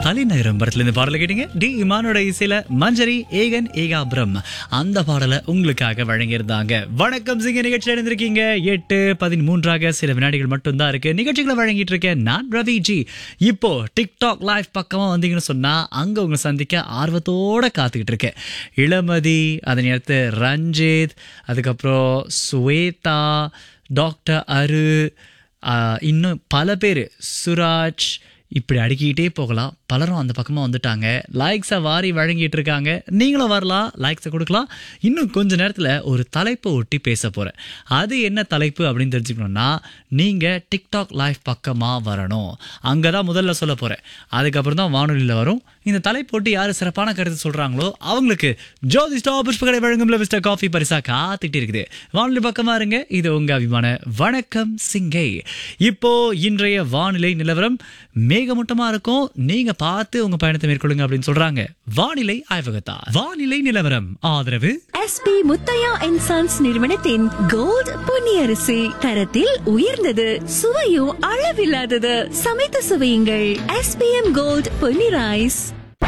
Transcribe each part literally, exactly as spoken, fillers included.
தலைநகரம் படத்துல இருந்து பாடலை கேட்டீங்க. டி இமானோட இசையில மஞ்சரி ஏகன் ஏகாபுரம் அந்த பாடலை உங்களுக்காக வழங்கியிருந்தாங்க. வணக்கம் சிங்க நிகழ்ச்சியில் இருந்திருக்கீங்க. எட்டு பதிமூன்றாக சில வினாடிகள் மட்டும்தான் இருக்கு. நிகழ்ச்சிகளை வழங்கிட்டு இருக்கேன் நான் ரவி ஜி. இப்போ டிக்டாக் லைவ் பக்கமா வந்தீங்கன்னு சொன்னா அங்க உங்களை சந்திக்க ஆர்வத்தோட காத்துக்கிட்டு இருக்கேன். இளமதி, அதனை அடுத்து ரஞ்சித், அதுக்கப்புறம் சுவேதா, டாக்டர் அரு, இன்னும் பல பேர், சுராஜ், இப்படி அடுக்கிக்கிட்டே போகலாம். பலரும் அந்த பக்கமாக வந்துட்டாங்க. லைக்ஸை வாரி வழங்கிட்டு இருக்காங்க. நீங்களும் வரலாம், லைக்ஸை கொடுக்கலாம். இன்னும் கொஞ்ச நேரத்தில் ஒரு தலைப்பை ஒட்டி பேச போகிறேன். அது என்ன தலைப்பு அப்படின்னு தெரிஞ்சுக்கணுன்னா நீங்கள் டிக்டாக் லைவ் பக்கமாக வரணும். அங்கே தான் முதல்ல சொல்ல போகிறேன். அதுக்கப்புறம் தான் வானொலியில் வரும். இந்த தலைப்பு ஒட்டி யார் சிறப்பான கருத்து சொல்கிறாங்களோ அவங்களுக்கு ஜோதி ஸ்டார் புஷ்பகடை வழங்கும் லெவிஸ்டர் காஃபி பரிசா காத்துட்டு இருக்குது. வானொலி பக்கமாக இருங்க. இது உங்கள் அபிமான வணக்கம் சிங்கை. இப்போ இன்றைய வானிலை நிலவரம் மேகமூட்டமா இருக்கும். நீங்க பார்த்து உங்க பயணத்தை மேற்கொள்ளுங்க அப்படின்னு சொல்றாங்க வானிலை ஆய்வகத்தா. வானிலை நிலவரம் ஆதரவு எஸ்பி முத்தையா அண்ட் சன்ஸ் நிறுவனத்தின் கோல்ட் பொன்னியரிசி. தரத்தில் உயர்ந்தது, சுவையும் அளவில்லாதது. சமைத்து சுவையுங்கள். SPM gold Ponni rice.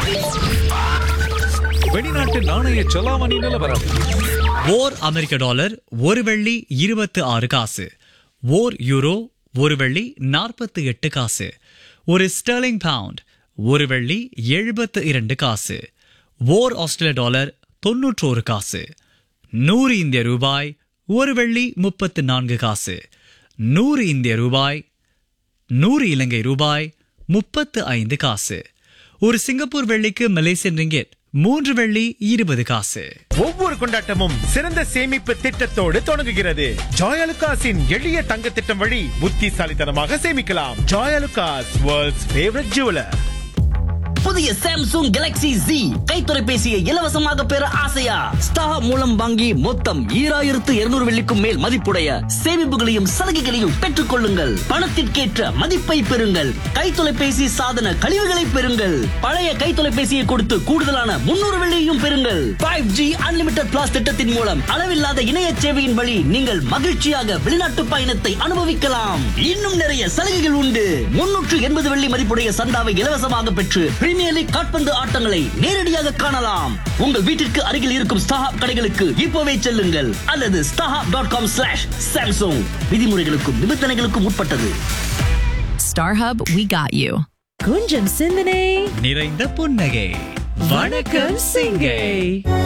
வெளிநாட்டு நாணய செலாவணி நிலவரம். ஓர் அமெரிக்க டாலர் ஒரு வெள்ளி இருபத்தி ஆறு காசு. ஓர் யூரோ ஒரு வெள்ளி நாற்பத்தி எட்டு காசு. ஒரு ஸ்டெர்லிங் பவுண்ட் ஒரு வெள்ளி எழுபத்து இரண்டு காசு. ஓர் ஆஸ்திரேலிய டாலர் தொன்னூற்றோரு காசு. நூறு இந்திய ரூபாய் ஒரு வெள்ளி முப்பத்து நான்கு காசு. நூறு இந்திய ரூபாய் நூறு இலங்கை ரூபாய் முப்பத்து ஐந்து காசு. ஒரு சிங்கப்பூர் வெள்ளிக்கு மலேசியன் ரிங்கெட் மூன்று வெள்ளி இருபது காசு. ஒவ்வொரு கொண்டாட்டமும் சிறந்த சேமிப்பு திட்டத்தோடு தொடங்குகிறது. ஜாயலுகாஸின் எளிய தங்க திட்டம் வழி புத்திசாலித்தனமாக சேமிக்கலாம். Joyalukkas, world's favourite jeweller. புதிய சாம்சங் கேலக்ஸி Z கைத்தொலைபேசியை இலவசமாக பெற ஆசையா? ஸ்டார் மூலம் வாங்கி மொத்தம் ஈராயிரத்து இருநூறு வெள்ளிக்கும் மேல் மதிப்புடைய சேமிப்புகளையும் சலுகைகளையும் பெற்றுக் கொள்ளுங்கள். பணத்திற்கேற்ற மதிப்பை பெறுங்கள். கைத்தொலைபேசி சாதன கழிவுகளை பெறுங்கள். பழைய கைத்தொலைபேசியை கொடுத்து கூடுதலான முன்னூறு வெள்ளியையும் பெறுங்கள். ஃபைவ் ஜி அன்லிமிட்டட் பிளாஸ் திட்டத்தின் மூலம் அளவில்லாத இணைய சேவையின் வழி நீங்கள் மகிழ்ச்சியாக வெளிநாட்டு பயணத்தை அனுபவிக்கலாம். இன்னும் நிறைய சலுகைகள் உண்டு. முன்னூற்று எண்பது வெள்ளி மதிப்புடைய சந்தாவை இலவசமாக பெற்று பிரீமியர் லீக் கால்பந்து ஆட்டங்களை நேரடியாக காணலாம். உங்கள் வீட்டிற்கு அருகில் இருக்கும் ஸ்டாஹாப் கடைகளுக்கு இப்போவே செல்லுங்கள் அல்லது StarHub dot com slash Samsung. விதிமுறைகளுக்கும் நிபந்தனைகளுக்கும் உட்பட்டது. StarHub, we got you. கொஞ்சம் சிந்தனை, நிறைந்த புன்னகை. வணக்கம் சிங்கை.